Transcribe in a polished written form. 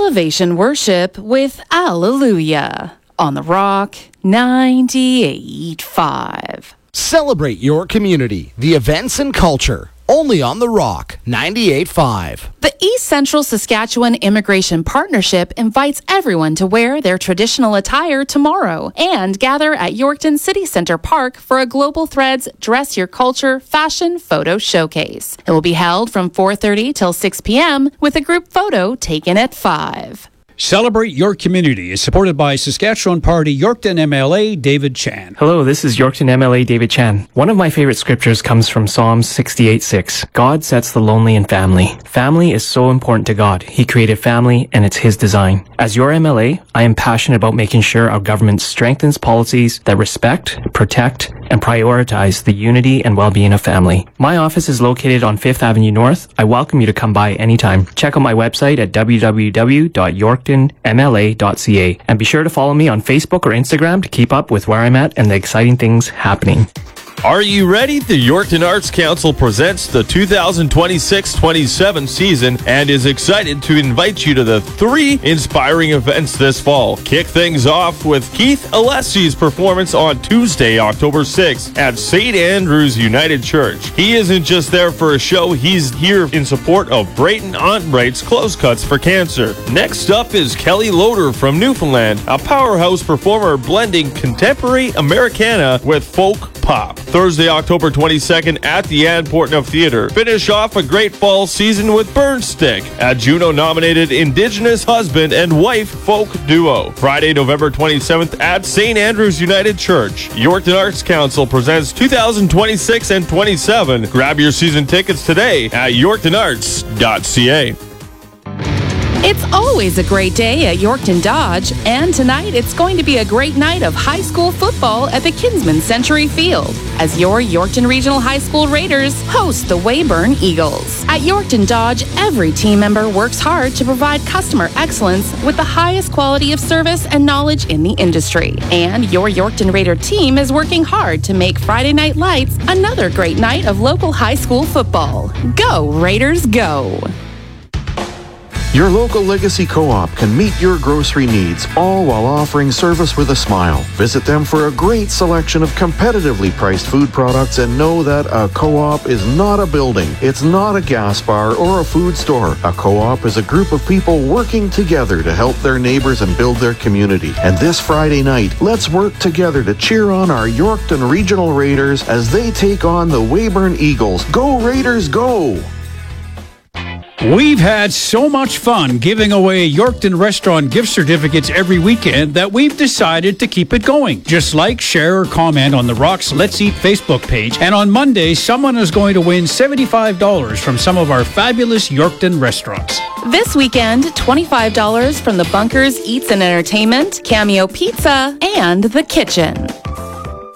Elevation Worship with Alleluia on The Rock 98.5. Celebrate your community, the events and culture. Only on The Rock 98.5. The East Central Saskatchewan Immigration Partnership invites everyone to wear their traditional attire tomorrow and gather at Yorkton City Centre Park for a Global Threads Dress Your Culture fashion photo showcase. It will be held from 4:30 till 6 p.m. with a group photo taken at 5. Celebrate Your Community is supported by Saskatchewan Party Yorkton MLA David Chan. Hello, this is Yorkton MLA David Chan. One of my favorite scriptures comes from Psalms 68:6. God sets the lonely in family. Family is so important to God. He created family and it's His design. As your MLA, I am passionate about making sure our government strengthens policies that respect, protect, and prioritize the unity and well-being of family. My office is located on 5th Avenue North. I welcome you to come by anytime. Check out my website at www.yorktonmla.ca and be sure to follow me on Facebook or Instagram to keep up with where I'm at and the exciting things happening. Are you ready? The Yorkton Arts Council presents the 2026-27 season and is excited to invite you to the 3 inspiring events this fall. Kick things off with Keith Alessi's performance on Tuesday, October 6th at St. Andrew's United Church. He isn't just there for a show, he's here in support of Brayton Onbright's Close Cuts for Cancer. Next up is Kelly Loader from Newfoundland, a powerhouse performer blending contemporary Americana with folk pop. Thursday, October 22nd at the Ann Portneuf Theatre. Finish off a great fall season with Burnstick, a Juno-nominated Indigenous husband and wife folk duo. Friday, November 27th at St. Andrew's United Church. Yorkton Arts Council presents 2026 and 27. Grab your season tickets today at yorktonarts.ca. It's always a great day at Yorkton Dodge, and tonight it's going to be a great night of high school football at the Kinsman Century Field as your Yorkton Regional High School Raiders host the Weyburn Eagles. At Yorkton Dodge, every team member works hard to provide customer excellence with the highest quality of service and knowledge in the industry. And your Yorkton Raider team is working hard to make Friday Night Lights another great night of local high school football. Go, Raiders, go! Your local Legacy Co-op can meet your grocery needs, all while offering service with a smile. Visit them for a great selection of competitively priced food products and know that a co-op is not a building. It's not a gas bar or a food store. A co-op is a group of people working together to help their neighbors and build their community. And this Friday night, let's work together to cheer on our Yorkton Regional Raiders as they take on the Weyburn Eagles. Go Raiders, go! We've had so much fun giving away Yorkton restaurant gift certificates every weekend that we've decided to keep it going. Just like, share, or comment on the Rock's Let's Eat Facebook page. And on Monday, someone is going to win $75 from some of our fabulous Yorkton restaurants. This weekend, $25 from the Bunkers Eats and Entertainment, Cameo Pizza, and The Kitchen.